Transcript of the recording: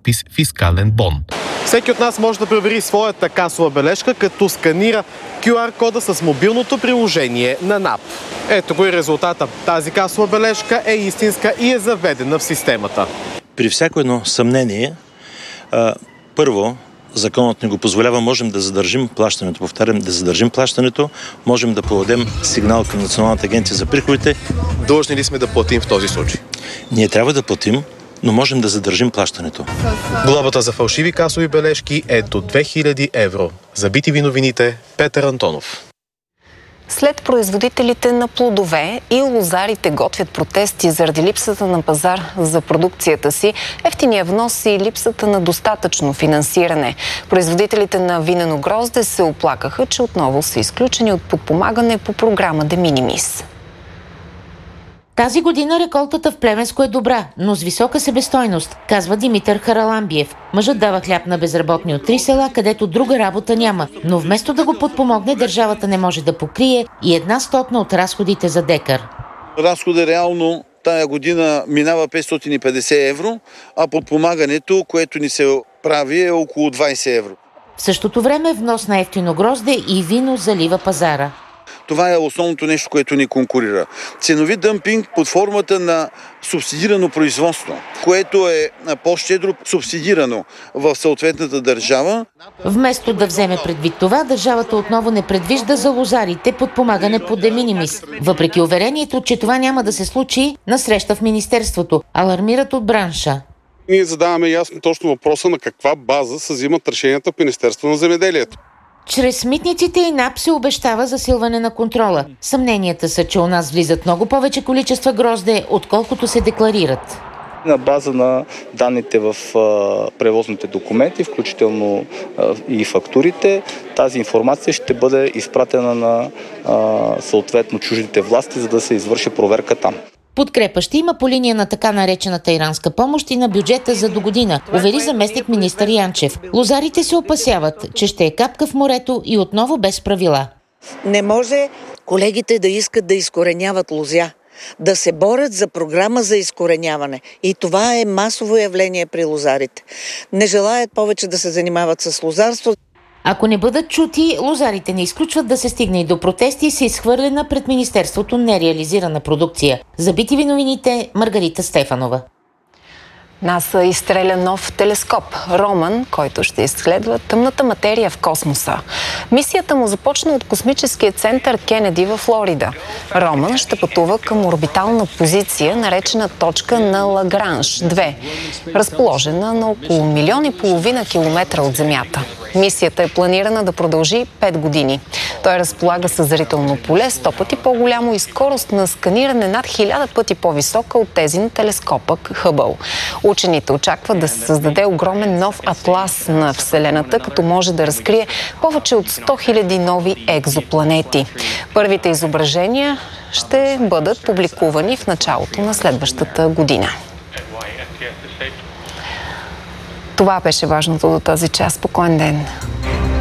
надпис «Фискален бон». Всеки от нас може да провери своята касова бележка, като сканира QR-кода с мобилното приложение на НАП. Ето го и резултата. Тази касова бележка е истинска и е заведена в системата. При всяко едно съмнение, първо, законът ни го позволява, можем да задържим плащането. Повтарям, да задържим плащането, можем да подадем сигнал към Националната агенция за приходите. Длъжни ли сме да платим в този случай? Ние трябва да платим, но можем да задържим плащането. Глобата за фалшиви касови бележки е до 2000 евро. За BTV новините, Петър Антонов. След производителите на плодове и лозарите готвят протести заради липсата на пазар за продукцията си, евтиния внос и липсата на достатъчно финансиране. Производителите на винено грозде се оплакаха, че отново са изключени от подпомагане по програма De Minimis. Тази година реколтата в Плевенско е добра, но с висока себестойност, казва Димитър Хараламбиев. Мъжът дава хляб на безработни от 3 села, където друга работа няма, но вместо да го подпомогне, държавата не може да покрие и 1/100 от разходите за декар. Разходът реално тая година минава 550 евро, а подпомагането, което ни се прави, е около 20 евро. В същото време внос на евтино грозде и вино залива пазара. Това е основното нещо, което ни конкурира. Ценови дъмпинг под формата на субсидирано производство, което е по-щедро субсидирано в съответната държава. Вместо да вземе предвид това, държавата отново не предвижда за лозарите подпомагане по De Minimis. Въпреки уверението, че това няма да се случи, на среща в Министерството, алармират от бранша. Ние задаваме ясно точно въпроса на каква база се взимат решенията в Министерство на земеделието. Чрез митниците и НАП се обещава засилване на контрола. Съмненията са, че у нас влизат много повече количества грозде, отколкото се декларират. На база на данните в превозните документи, включително и фактурите, тази информация ще бъде изпратена на съответно чуждите власти, за да се извърши проверка там. Подкрепа ще има по линия на така наречената иранска помощ и на бюджета за догодина, увери заместник министър Янчев. Лозарите се опасяват, че ще е капка в морето и отново без правила. Не може колегите да искат да изкореняват лозя, да се борят за програма за изкореняване. И това е масово явление при лозарите. Не желаят повече да се занимават с лозарство. Ако не бъдат чути, лозарите не изключват да се стигне и до протести и се изхвърлена пред Министерството нереализирана продукция. За BTV новините, Маргарита Стефанова. НАСА изстреля нов телескоп Роман, който ще изследва тъмната материя в космоса. Мисията му започна от космическия център Кенеди във Флорида. Роман ще пътува към орбитална позиция, наречена точка на Лагранж 2, разположена на около 1,5 милиона километра от Земята. Мисията е планирана да продължи 5 години. Той разполага със зрително поле 100 пъти по-голямо и скорост на сканиране над 1000 пъти по-висока от тези на телескопа Хъбъл. Учените очакват да се създаде огромен нов атлас на Вселената, като може да разкрие повече от 100 000 нови екзопланети. Първите изображения ще бъдат публикувани в началото на следващата година. Това беше важното до този час. Спокоен ден!